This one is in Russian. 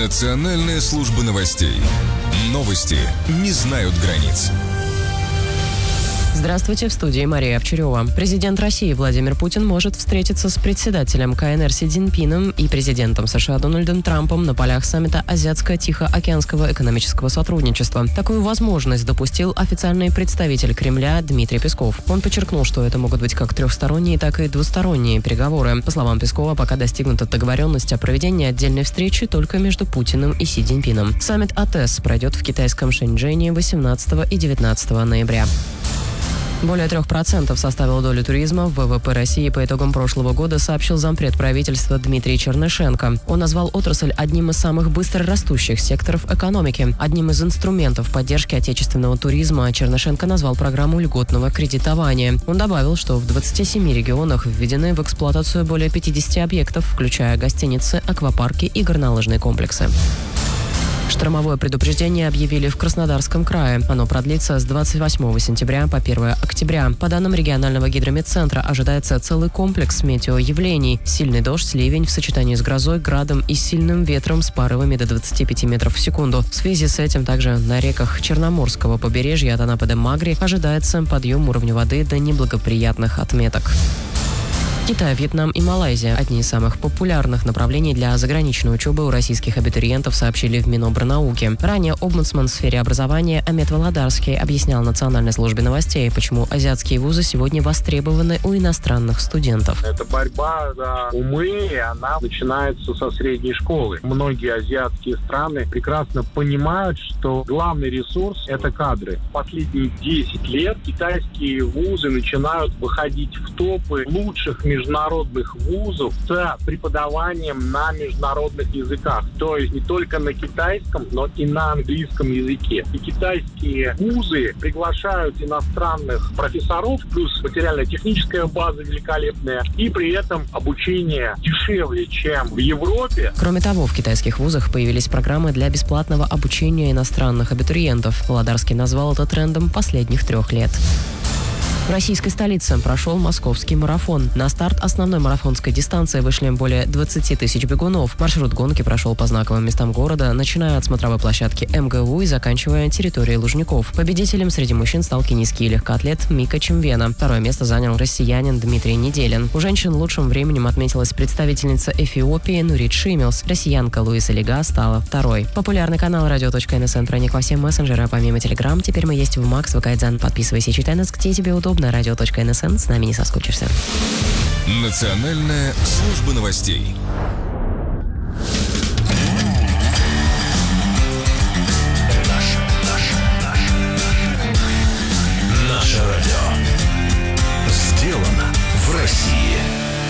Национальная служба новостей. Новости не знают границ. Здравствуйте, в студии Мария Овчарева. Президент России Владимир Путин может встретиться с председателем КНР Си Цзиньпином и президентом США Дональдом Трампом на полях саммита Азиатско-Тихоокеанского экономического сотрудничества. Такую возможность допустил официальный представитель Кремля Дмитрий Песков. Он подчеркнул, что это могут быть как трехсторонние, так и двусторонние переговоры. По словам Пескова, пока достигнута договоренность о проведении отдельной встречи только между Путиным и Си Цзиньпином. Саммит АТЭС пройдет в китайском Шэньчжэне 18 и 19 ноября. Более 3% составила долю туризма в ВВП России по итогам прошлого года, сообщил зампред правительства Дмитрий Чернышенко. Он назвал отрасль одним из самых быстро растущих секторов экономики. Одним из инструментов поддержки отечественного туризма Чернышенко назвал программу льготного кредитования. Он добавил, что в 27 регионах введены в эксплуатацию более 50 объектов, включая гостиницы, аквапарки и горнолыжные комплексы. Штормовое предупреждение объявили в Краснодарском крае. Оно продлится с 28 сентября по 1 октября. По данным регионального гидрометцентра, ожидается целый комплекс метеоявлений. Сильный дождь, ливень в сочетании с грозой, градом и сильным ветром с порывами до 25 метров в секунду. В связи с этим также на реках Черноморского побережья от Анапы до Магри ожидается подъем уровня воды до неблагоприятных отметок. Китай, Вьетнам и Малайзия – одни из самых популярных направлений для заграничной учебы у российских абитуриентов, сообщили в Минобрнауке. Ранее омбудсман в сфере образования Амет Володарский объяснял Национальной службе новостей, почему азиатские вузы сегодня востребованы у иностранных студентов. Эта борьба за умы, она начинается со средней школы. Многие азиатские страны прекрасно понимают, что главный ресурс – это кадры. Последние 10 лет китайские вузы начинают выходить в топы лучших международных вузов с преподаванием на международных языках. То есть не только на китайском, но и на английском языке. И китайские вузы приглашают иностранных профессоров, плюс материально-техническая база великолепная, и при этом обучение дешевле, чем в Европе. Кроме того, в китайских вузах появились программы для бесплатного обучения иностранных абитуриентов. Володарский назвал это трендом последних 3 лет. В российской столице прошел московский марафон. На старт основной марафонской дистанции вышли более 20 тысяч бегунов. Маршрут гонки прошел по знаковым местам города, начиная от смотровой площадки МГУ и заканчивая территорией Лужников. Победителем среди мужчин стал кенийский легкоатлет Мика Чемвена. Второе место занял россиянин Дмитрий Неделин. У женщин лучшим временем отметилась представительница Эфиопии Нурит Шимилс. Россиянка Луиза Лига стала второй. Популярный канал Radio.NSN проник во все мессенджеры, помимо Telegram. Теперь мы есть в Макс, Вкайдзан. Подписывайся и читай нас, где тебе удобно. Radio.NSN, с нами не соскучишься. Национальная служба новостей.